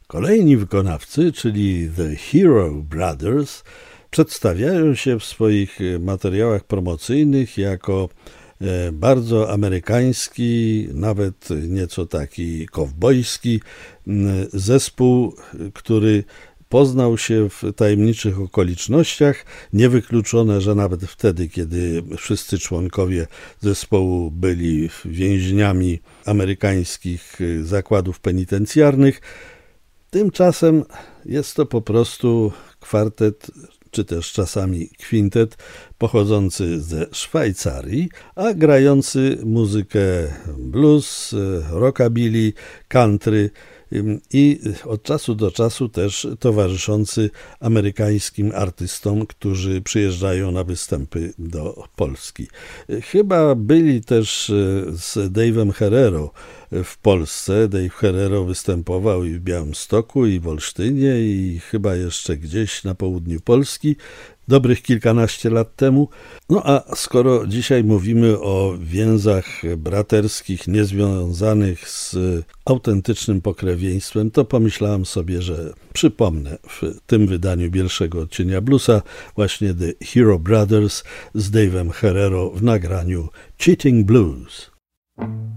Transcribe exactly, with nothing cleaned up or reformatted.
Kolejni wykonawcy, czyli The Hero Brothers, przedstawiają się w swoich materiałach promocyjnych jako bardzo amerykański, nawet nieco taki kowbojski zespół, który poznał się w tajemniczych okolicznościach. Niewykluczone, że nawet wtedy, kiedy wszyscy członkowie zespołu byli więźniami amerykańskich zakładów penitencjarnych. Tymczasem jest to po prostu kwartet, czy też czasami kwintet, pochodzący ze Szwajcarii, a grający muzykę blues, rockabilly, country i od czasu do czasu też towarzyszący amerykańskim artystom, którzy przyjeżdżają na występy do Polski. Chyba byli też z Dave'em Herrero w Polsce. Dave Herrero występował i w Białymstoku, i w Olsztynie, i chyba jeszcze gdzieś na południu Polski, dobrych kilkanaście lat temu. No a skoro dzisiaj mówimy o więzach braterskich niezwiązanych z autentycznym pokrewieństwem, to pomyślałem sobie, że przypomnę w tym wydaniu Bielszego Odcienia Bluesa właśnie The Hero Brothers z Dave'em Herrero w nagraniu Cheating Blues.